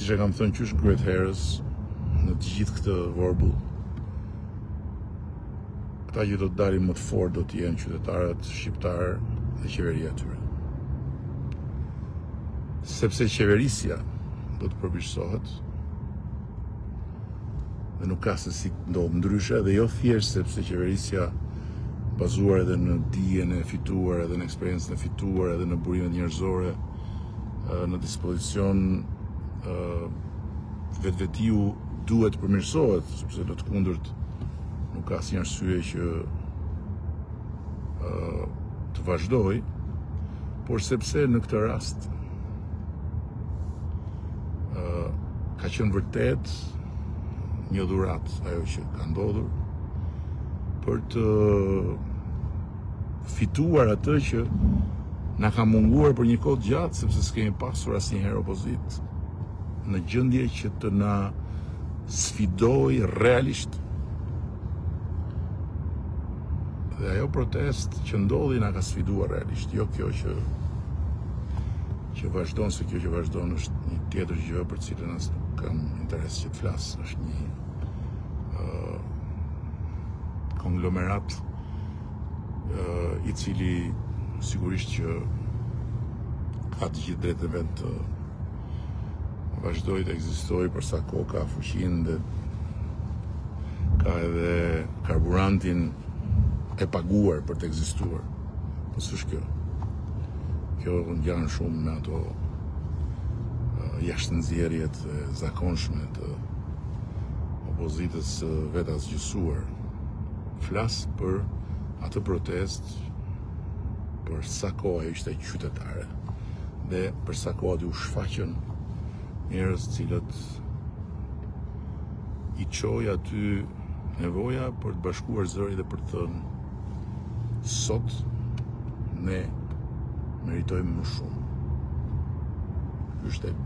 si që kam thënë qysh kryet herës, në të gjithë këtë vorbull, këta që do të dalin më të fortë do të jenë qytetarët shqiptarë dhe qeveria e tyre. Sepse qeverisja do të përmirësohet dhe nuk ka se si ndodhë ndryshe, dhe jo thjesht sepse qeverisja bazuar edhe në dijen e fituar, edhe në eksperiencën e fituar, edhe në burimet njerëzore, në dispozicion vetvetiu duhet përmirësohet, sepse do të kundërt nuk ka asnjë arsye që të vazhdoj, por sepse në këtë rast ka qenë vërtet një dhuratë ajo që ka ndodhur për të fituar atë që na ka munguar për një kohë gjatë, sepse s'kemi pasur asnjëherë opozit në gjendje që të na sfidoj realisht. Dhe ajo protest që ndodhi na ka sfiduar realisht, jo kjo që vazhdon, se kjo që vazhdon është një tjetër gjë për cilën as nuk kam interes që të flas, është një konglomerat i cili sigurisht që ka të gjithë drejtë e vetë të vazhdoj të ekzistoj për sa kohë ka fuqinë dhe ka edhe karburantin e paguar për të ekzistuar. Po s'është kjo. Kjo ngjan shumë me ato jashtënxjerrjet e zakonshme të opozitës vetë asgjësuar. Flas për atë protest, për sa kohë ishte qytetare dhe për sa kohë u shfaqën njerëz cilët i çoi aty nevoja për të bashkuar zëri dhe për të thënë sot ne meritojmë më shumë. Ky është epi.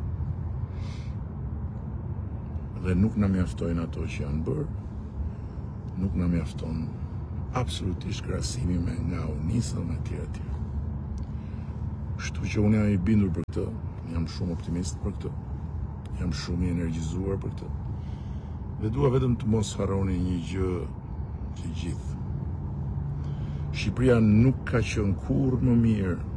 Dhe nuk na mjaftojnë ato që janë bërë, nuk na mjafton absolutisht krahasimi me nga u nisëm e tjera tjera. Kështu që unë jam i bindur për këtë, jam shumë optimist për këtë, jam shumë i energjizuar për këtë, dhe dua vetëm të mos harroni një gjë që gjithë. Shqipëria nuk ka qenë kurrë më mirë